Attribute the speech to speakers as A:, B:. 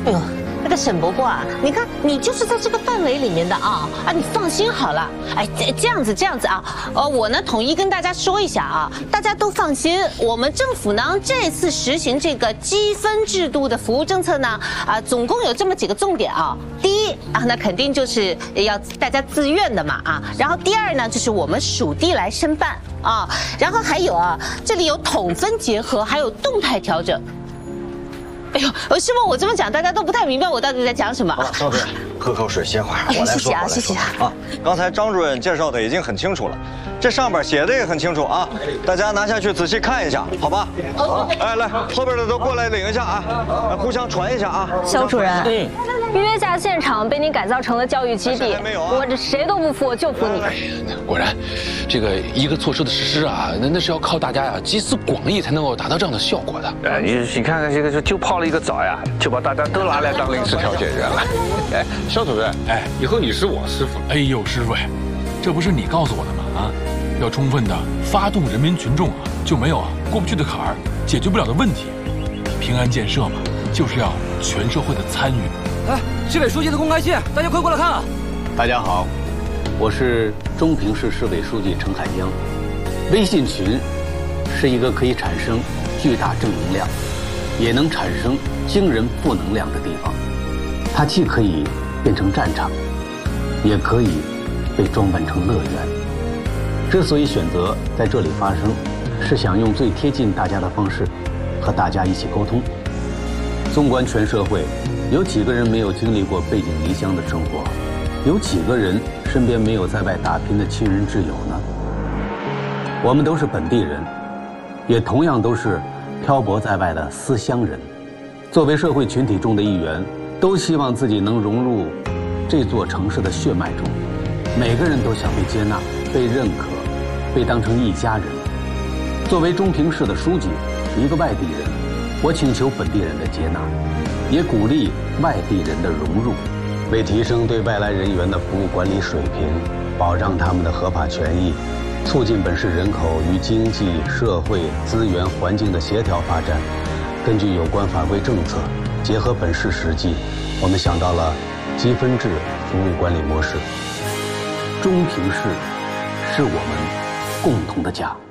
A: 哎呦，那个沈伯伯啊，你看你就是在这个范围里面的啊，你放心好了。哎，这样子啊，我呢统一跟大家说一下啊，大家都放心，我们政府呢这次实行这个积分制度的服务政策呢，总共有这么几个重点啊。第一啊，那肯定就是要大家自愿的嘛啊，然后第二呢，就是我们属地来申办啊，然后还有啊，这里有统分结合，还有动态调整。哎呦，师傅，我这么讲，大家都不太明白我到底在讲什么。
B: 张主任，喝口水，歇会儿。我来说，
A: 谢谢啊。
B: 刚才张主任介绍的已经很清楚了，这上边写的也很清楚啊，大家拿下去仔细看一下，好吧？哎，来，后边的都过来领一下啊，互相传一下啊。
C: 肖主任，约架现场被你改造成了教育基地，我这谁都不服，我就服你。
D: 果然，这个一个措施的实施啊，那是要靠大家集思广益才能够达到这样的效果的。
E: 你看看这个就泡了一个澡呀，就把大家都拿来当临时调解员了。
F: 哎，肖主任，哎，以后你是我师傅。
G: 哎呦，师傅，这不是你告诉我的吗？啊，要充分的发动人民群众啊，就没有过不去的坎儿，解决不了的问题。平安建设嘛，就是要全社会的参与。
H: 哎，市委书记的公开信，大家快过来看啊！
I: 大家好，我是中平市市委书记陈海江。微信群是一个可以产生巨大正能量，也能产生惊人负能量的地方。它既可以变成战场，也可以被装扮成乐园。之所以选择在这里发声，是想用最贴近大家的方式和大家一起沟通。纵观全社会，有几个人没有经历过背井离乡的生活？有几个人身边没有在外打拼的亲人挚友呢？我们都是本地人，也同样都是漂泊在外的思乡人。作为社会群体中的一员，都希望自己能融入这座城市的血脉中。每个人都想被接纳、被认可、被当成一家人。作为中平市的书记，一个外地人，我请求本地人的接纳，也鼓励外地人的融入。为提升对外来人员的服务管理水平，保障他们的合法权益，促进本市人口与经济社会资源环境的协调发展，根据有关法规政策，结合本市实际，我们想到了积分制服务管理模式。中平市是我们共同的家。